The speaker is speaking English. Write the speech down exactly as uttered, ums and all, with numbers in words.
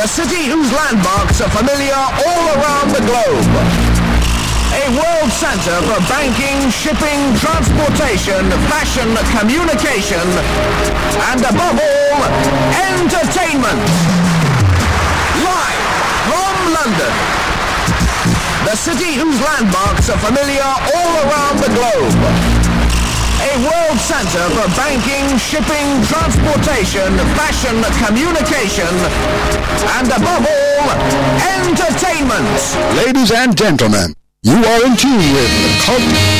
The city whose landmarks are familiar all around the globe. A world center for banking, shipping, transportation, fashion, communication, and above all, entertainment. Live from London. The city whose landmarks are familiar all around the globe. A world center for banking, shipping, transportation, fashion, communication, and above all, entertainment. Ladies and gentlemen, you are in tune with Cult